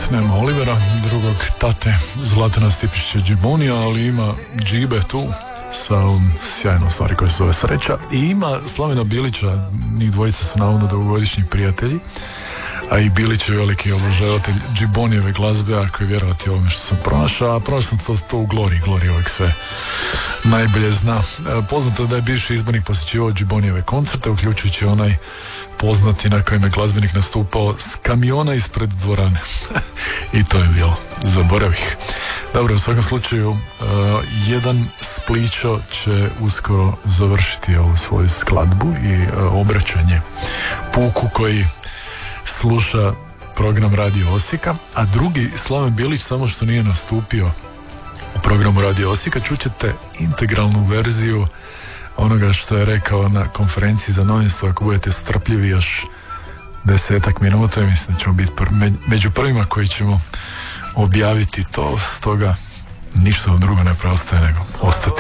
nema Olivera, drugog tate Zlatana Stipišića Džibonija, ali ima Džibe tu sa sjajnom stvari koja se zove Sreća, i ima Slavena Bilića, njih dvojica su navodno dugogodišnji prijatelji, a i Bilić je veliki obožavatelj Džibonijeve glazbe, ako je vjerovati ovome što sam pronašao, a pronašao sam to u Gloriji uvijek sve najbolje zna. Poznato je da je bivši izbornik posjećivao Džibonijeve koncerte, uključujući onaj poznati na kojem je glazbenik nastupao s kamiona ispred dvorane. I to je bilo, zaboravih. Dobro, u svakom slučaju, jedan Splićo će uskoro završiti ovu svoju skladbu i obraćanje puku koji sluša program Radio Osijeka, a drugi, Slaven Bilić, samo što nije nastupio u programu Radio Osijeka, čućete integralnu verziju onoga što je rekao na konferenciji za novinstvo. Ako budete strpljivi još 10 minuta, mislim da ćemo biti među prvima koji ćemo objaviti to, stoga ništa vam drugo ne preostaje nego ostati